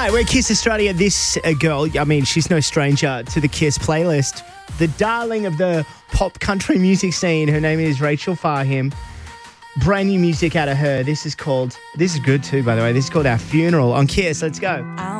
right, we're Kiss Australia. This girl, I mean, she's no stranger to the Kiss playlist. The darling of the pop country music scene. Her name is Rachel Fahim. Brand new music out of her. This is good too, by the way. This is called Our Funeral on Kiss. Let's go.